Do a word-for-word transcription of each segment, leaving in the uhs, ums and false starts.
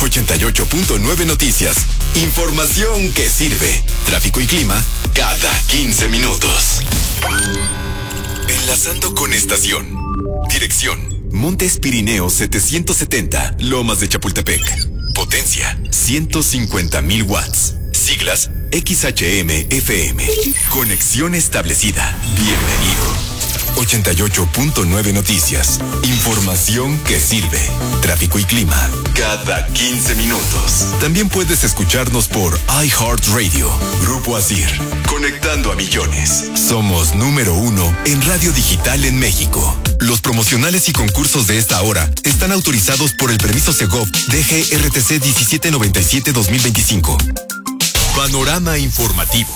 ochenta y ocho punto nueve Noticias. Información que sirve. Tráfico y clima cada quince minutos. Enlazando con estación. Dirección: Montes Pirineos setecientos setenta, Lomas de Chapultepec. Potencia: ciento cincuenta mil watts. Siglas: X H M F M. Conexión establecida. Bienvenido. ochenta y ocho punto nueve Noticias. Información que sirve. Tráfico y clima cada quince minutos. También puedes escucharnos por iHeartRadio. Grupo Asir. Conectando a millones. Somos número uno en radio digital en México. Los promocionales y concursos de esta hora están autorizados por el permiso Segov D G R T C diecisiete noventa y siete dos mil veinticinco. Panorama informativo.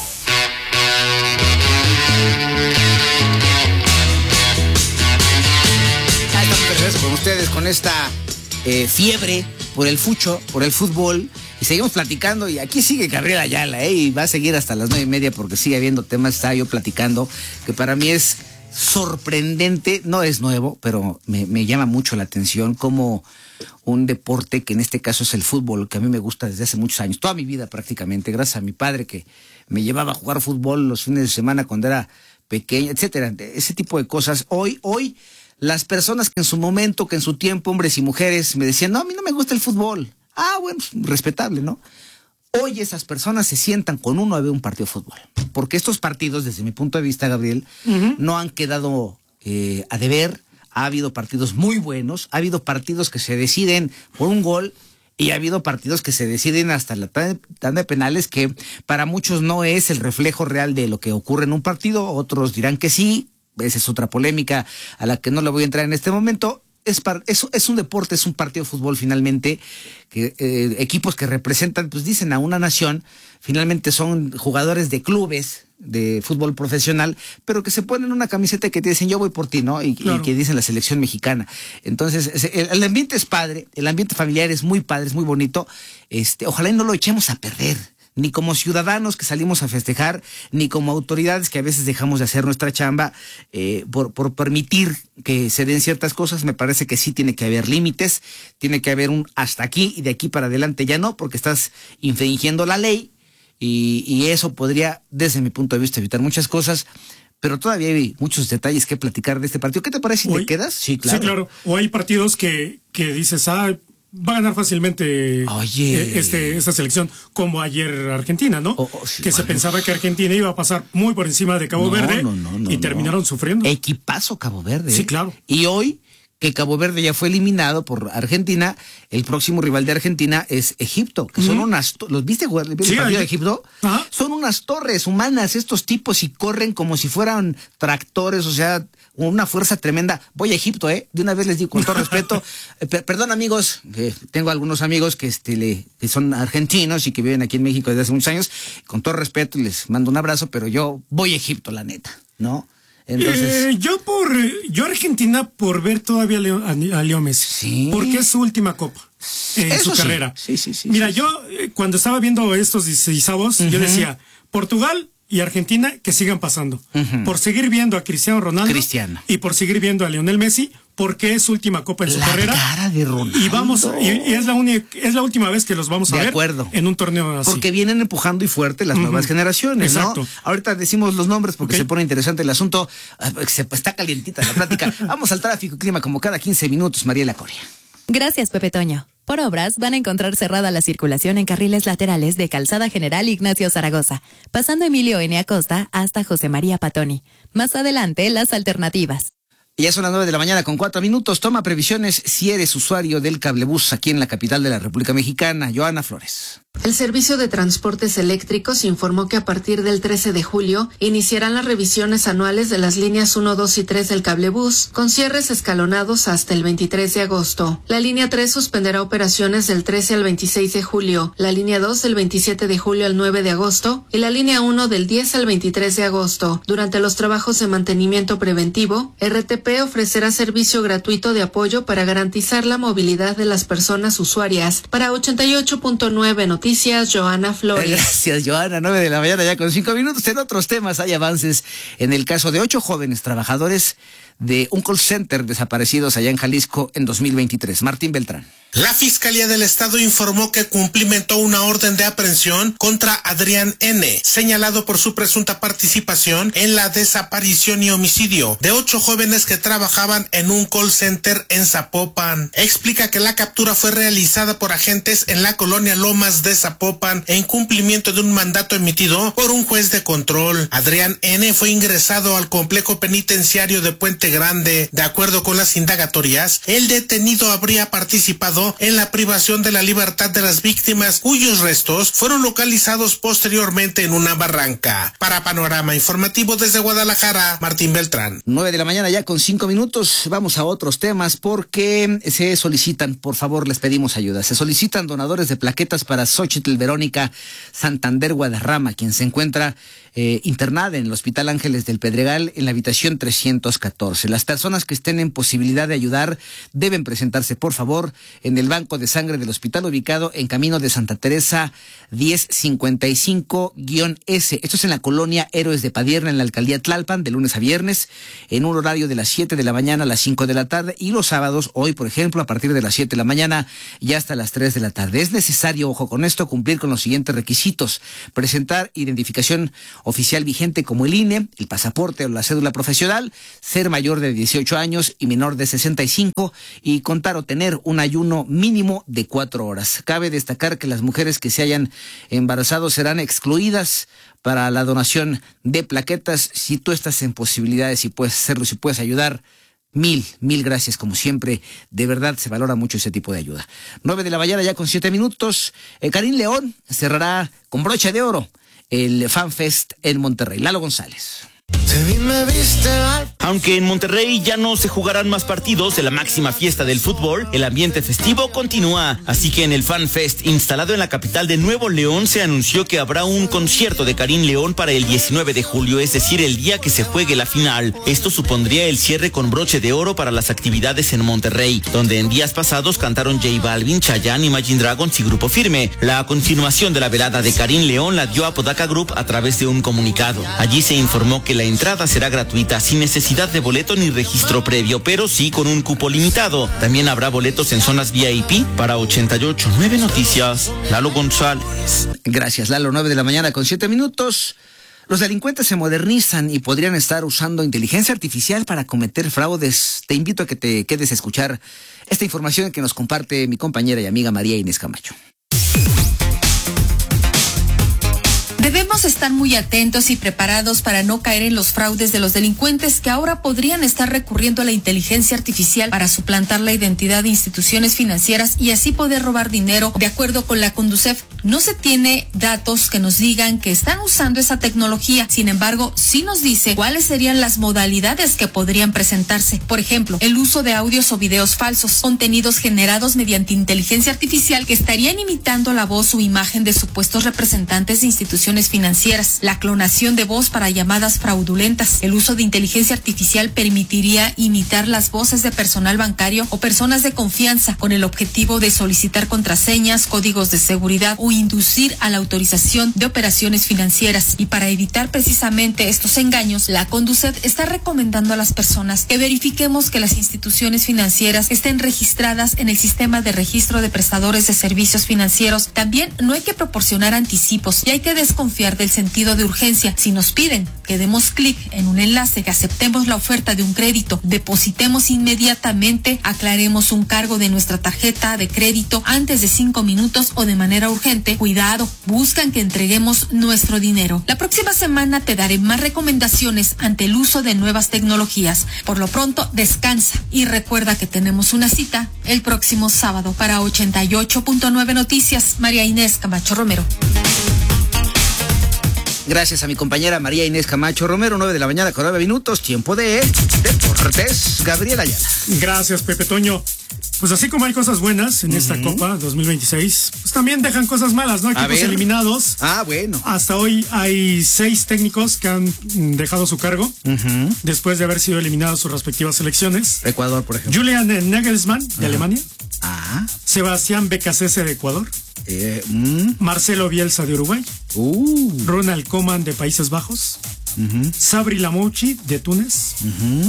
Con ustedes con esta eh, fiebre por el fucho, por el fútbol, y seguimos platicando, y aquí sigue Gabriel Ayala, ¿eh? Y va a seguir hasta las nueve y media porque sigue habiendo temas. Estaba yo platicando que para mí es sorprendente, no es nuevo, pero me, me llama mucho la atención como un deporte, que en este caso es el fútbol, que a mí me gusta desde hace muchos años, toda mi vida prácticamente, gracias a mi padre que me llevaba a jugar fútbol los fines de semana cuando era pequeño, etcétera, ese tipo de cosas. Hoy, hoy, las personas que en su momento, que en su tiempo, hombres y mujeres, me decían, no, a mí no me gusta el fútbol. Ah, bueno, respetable, ¿no? Hoy esas personas se sientan con uno a ver un partido de fútbol. Porque estos partidos, desde mi punto de vista, Gabriel, uh-huh. no han quedado eh, a deber. Ha habido partidos muy buenos, ha habido partidos que se deciden por un gol, y ha habido partidos que se deciden hasta la tanda de penales, que para muchos no es el reflejo real de lo que ocurre en un partido. Otros dirán que sí. Esa es otra polémica a la que no le voy a entrar en este momento. Es, par, es, es un deporte, es un partido de fútbol finalmente, que eh, equipos que representan, pues dicen a una nación, finalmente son jugadores de clubes de fútbol profesional, pero que se ponen una camiseta que te dicen yo voy por ti, ¿no? Y, claro. y que dicen la selección mexicana. Entonces, el, el ambiente es padre, el ambiente familiar es muy padre, es muy bonito. Este, ojalá y no lo echemos a perder. Ni como ciudadanos que salimos a festejar, ni como autoridades que a veces dejamos de hacer nuestra chamba eh, por, por permitir que se den ciertas cosas. Me parece que sí tiene que haber límites, tiene que haber un hasta aquí y de aquí para adelante ya no, porque estás infringiendo la ley y, y eso podría, desde mi punto de vista, evitar muchas cosas. Pero todavía hay muchos detalles que platicar de este partido. ¿Qué te parece si Hoy, te quedas? Sí, claro. Sí, claro. O hay partidos que, que dices, ah, va a ganar fácilmente Oye. este esta selección, como ayer Argentina, ¿no? Oh, oh, sí, que bueno. se pensaba que Argentina iba a pasar muy por encima de Cabo no, Verde no, no, no, y terminaron no. sufriendo. Equipazo Cabo Verde. Sí, claro. Y hoy, que Cabo Verde ya fue eliminado por Argentina, el próximo rival de Argentina es Egipto, que uh-huh. son unas... ¿Los viste jugar el sí, partido ahí. de Egipto? Ajá. Son unas torres humanas estos tipos y corren como si fueran tractores, o sea, una fuerza tremenda. Voy a Egipto, ¿eh? De una vez les digo, con todo respeto, eh, per- perdón amigos, eh, tengo algunos amigos que, este, le, que son argentinos y que viven aquí en México desde hace muchos años, con todo respeto les mando un abrazo, pero yo voy a Egipto, la neta, ¿no? Entonces, eh, yo por yo Argentina por ver todavía a Leo, a, a Leo Messi, sí. porque es su última copa en Eso su sí. carrera. Sí, sí, sí. Mira, sí, yo eh, cuando estaba viendo estos dieciséisavos, uh-huh. yo decía, Portugal y Argentina que sigan pasando, uh-huh. por seguir viendo a Cristiano Ronaldo Cristiano. y por seguir viendo a Lionel Messi, porque es su última copa en su la carrera. Cara de Ronaldo. Y vamos y, y es la única es la última vez que los vamos a de ver acuerdo. en un torneo así. Porque vienen empujando y fuerte las uh-huh. nuevas generaciones, Exacto. ¿no? Ahorita decimos los nombres porque okay. se pone interesante el asunto. Se, está calientita la plática. Vamos al tráfico y clima como cada quince minutos, Mariela Coria. Gracias, Pepe Toño. Por obras, van a encontrar cerrada la circulación en carriles laterales de Calzada General Ignacio Zaragoza, pasando Emilio N. Acosta hasta José María Patoni. Más adelante, las alternativas. Ya son las nueve de la mañana con cuatro minutos. Toma previsiones si eres usuario del cablebús aquí en la capital de la República Mexicana. Joana Flores. El Servicio de Transportes Eléctricos informó que a partir del trece de julio iniciarán las revisiones anuales de las líneas uno, dos y tres del cablebús, con cierres escalonados hasta el veintitrés de agosto. La línea tres suspenderá operaciones del trece al veintiséis de julio, la línea dos del veintisiete de julio al nueve de agosto y la línea uno del diez al veintitrés de agosto. Durante los trabajos de mantenimiento preventivo, R T P ofrecerá servicio gratuito de apoyo para garantizar la movilidad de las personas usuarias. Para ochenta y ocho punto nueve Noticias, Joana Flores. Gracias, Joana. nueve de la mañana ya con cinco minutos. En otros temas hay avances en el caso de ocho jóvenes trabajadores de un call center desaparecidos allá en Jalisco en dos mil veintitrés. Martín Beltrán. La Fiscalía del Estado informó que cumplimentó una orden de aprehensión contra Adrián N., señalado por su presunta participación en la desaparición y homicidio de ocho jóvenes que trabajaban en un call center en Zapopan. Explica que la captura fue realizada por agentes en la colonia Lomas de Zapopan en cumplimiento de un mandato emitido por un juez de control. Adrián N. fue ingresado al complejo penitenciario de Puente Grande. De acuerdo con las indagatorias, el detenido habría participado en la privación de la libertad de las víctimas, cuyos restos fueron localizados posteriormente en una barranca. Para Panorama Informativo desde Guadalajara, Martín Beltrán. Nueve de la mañana ya con cinco minutos. Vamos a otros temas porque se solicitan, por favor, les pedimos ayuda. Se solicitan donadores de plaquetas para Xóchitl Verónica Santander Guadarrama, quien se encuentra eh, internada en el Hospital Ángeles del Pedregal en la habitación trescientos catorce. Las personas que estén en posibilidad de ayudar deben presentarse, por favor, en el banco de sangre del hospital ubicado en Camino de Santa Teresa diez cincuenta y cinco ese. Esto es en la colonia Héroes de Padierna, en la alcaldía Tlalpan, de lunes a viernes, en un horario de las siete de la mañana a las cinco de la tarde, y los sábados, hoy por ejemplo, a partir de las siete de la mañana y hasta las tres de la tarde. Es necesario, ojo con esto, cumplir con los siguientes requisitos: presentar identificación oficial vigente como el I N E, el pasaporte o la cédula profesional, ser mayor de dieciocho años y menor de sesenta y cinco, y contar o tener un ayuno mínimo de cuatro horas. Cabe destacar que las mujeres que se hayan embarazado serán excluidas para la donación de plaquetas. Si tú estás en posibilidades y puedes hacerlo, si puedes ayudar, mil, mil gracias como siempre. De verdad se valora mucho ese tipo de ayuda. Nueve de la mañana ya con siete minutos. Eh, Karim León cerrará con broche de oro el FanFest en Monterrey. Lalo González. Aunque en Monterrey ya no se jugarán más partidos de la máxima fiesta del fútbol, el ambiente festivo continúa. Así que en el FanFest instalado en la capital de Nuevo León se anunció que habrá un concierto de Karim León para el diecinueve de julio, es decir, el día que se juegue la final. Esto supondría el cierre con broche de oro para las actividades en Monterrey, donde en días pasados cantaron J Balvin, Chayanne, Imagine Dragons y Grupo Firme. La continuación de la velada de Karim León la dio Apodaca Group a través de un comunicado. Allí se informó que la entrada será gratuita, sin necesidad de boleto ni registro previo, pero sí con un cupo limitado. También habrá boletos en zonas V I P para ochenta y ocho punto nueve Noticias. Lalo González. Gracias, Lalo. Nueve de la mañana con siete minutos. Los delincuentes se modernizan y podrían estar usando inteligencia artificial para cometer fraudes. Te invito a que te quedes a escuchar esta información que nos comparte mi compañera y amiga María Inés Camacho. Debemos estar muy atentos y preparados para no caer en los fraudes de los delincuentes que ahora podrían estar recurriendo a la inteligencia artificial para suplantar la identidad de instituciones financieras y así poder robar dinero. De acuerdo con la Conducef, no se tiene datos que nos digan que están usando esa tecnología. Sin embargo, sí nos dice cuáles serían las modalidades que podrían presentarse. Por ejemplo, el uso de audios o videos falsos, contenidos generados mediante inteligencia artificial que estarían imitando la voz o imagen de supuestos representantes de instituciones financieras, la clonación de voz para llamadas fraudulentas. El uso de inteligencia artificial permitiría imitar las voces de personal bancario o personas de confianza con el objetivo de solicitar contraseñas, códigos de seguridad o inducir a la autorización de operaciones financieras. Y para evitar precisamente estos engaños, la Conducef está recomendando a las personas que verifiquemos que las instituciones financieras estén registradas en el sistema de registro de prestadores de servicios financieros. También no hay que proporcionar anticipos y hay que desconfiar Confiar del sentido de urgencia. Si nos piden que demos clic en un enlace, que aceptemos la oferta de un crédito, depositemos inmediatamente, aclaremos un cargo de nuestra tarjeta de crédito antes de cinco minutos o de manera urgente. Cuidado, buscan que entreguemos nuestro dinero. La próxima semana te daré más recomendaciones ante el uso de nuevas tecnologías. Por lo pronto, descansa y recuerda que tenemos una cita el próximo sábado para ochenta y ocho punto nueve Noticias. María Inés Camacho Romero. Gracias a mi compañera María Inés Camacho Romero. Nueve de la mañana con nueve minutos, tiempo de Deportes. Gabriel Ayala. Gracias, Pepe Toño. Pues así como hay cosas buenas en uh-huh. esta Copa dos mil veintiséis, pues también dejan cosas malas, ¿no? Equipos eliminados. Ah, bueno. Hasta hoy hay seis técnicos que han dejado su cargo uh-huh. después de haber sido eliminados sus respectivas selecciones. Ecuador, por ejemplo. Julian Nagelsmann, de uh-huh. Alemania. Ah. Sebastián Becasese, de Ecuador. Eh, mm. Marcelo Bielsa, de Uruguay. Uh. Ronald Koeman, de Países Bajos. Uh-huh. Sabri Lamouchi, de Túnez. Uh-huh.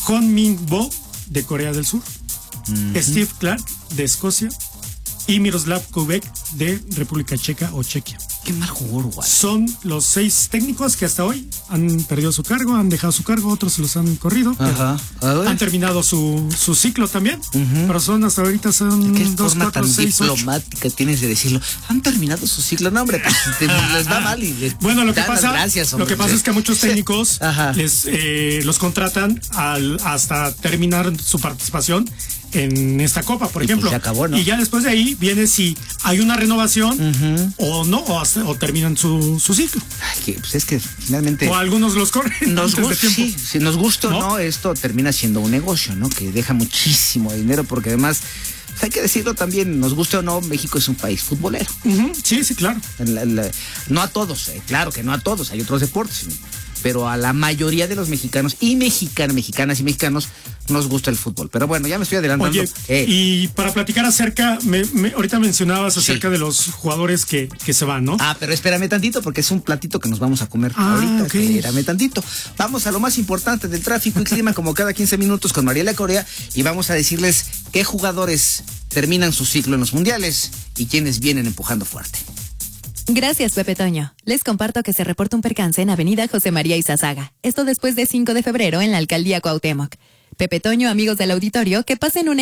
Hong Min-bo de Corea del Sur, uh-huh. Steve Clark de Escocia y Miroslav Koubek de República Checa o Chequia. Qué mal jugó Uruguay. Son los seis técnicos que hasta hoy han perdido su cargo, han dejado su cargo, otros los han corrido. Ajá. Han terminado su, su ciclo también, uh-huh. pero son hasta ahorita son ¿Qué dos, forma cuatro, tan seis, diplomática ocho. Tienes de decirlo? Han terminado su ciclo, no hombre, pues te, les va mal y les bueno, lo que dan pasa, las gracias, lo que pasa es que a muchos técnicos Ajá. les eh, los contratan al, hasta terminar su participación en esta copa, por y ejemplo. Pues se acabó, ¿no? Y ya después de ahí viene si hay una renovación uh-huh. o no, o, hasta, o terminan su, su ciclo. Ay, que, pues es que finalmente. O algunos los corren. Nos antes gusta, de tiempo. Sí, si nos gusta o ¿No? no, esto termina siendo un negocio, ¿no? Que deja muchísimo dinero, porque además, hay que decirlo también, nos guste o no, México es un país futbolero. Uh-huh. Sí, sí, claro. La, la, no a todos, eh, claro que no a todos, hay otros deportes, pero a la mayoría de los mexicanos y mexicanas, mexicanas y mexicanos nos gusta el fútbol. Pero bueno, ya me estoy adelantando. Oye, eh. y para platicar acerca, me, me, ahorita mencionabas acerca sí. de los jugadores que, que se van, ¿no? Ah, pero espérame tantito porque es un platito que nos vamos a comer ah, ahorita. Okay. Espérame tantito. Vamos a lo más importante del tráfico y clima como cada quince minutos con Mariela Corea y vamos a decirles qué jugadores terminan su ciclo en los mundiales y quiénes vienen empujando fuerte. Gracias, Pepe Toño. Les comparto que se reporta un percance en Avenida José María Izazaga. Esto después de cinco de febrero en la Alcaldía Cuauhtémoc. Pepe Toño, amigos del auditorio, que pasen un